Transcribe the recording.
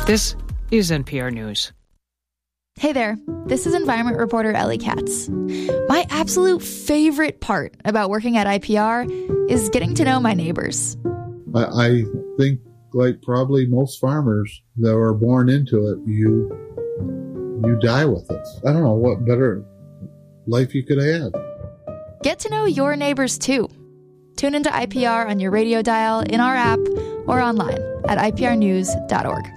This is NPR News. Hey there, this is environment reporter Ellie Katz. My absolute favorite part about working at IPR is getting to know my neighbors. I think, like probably most farmers that are born into it, you die with it. I don't know what better life you could have. Get to know your neighbors too. Tune into IPR on your radio dial, in our app, or online at iprnews.org.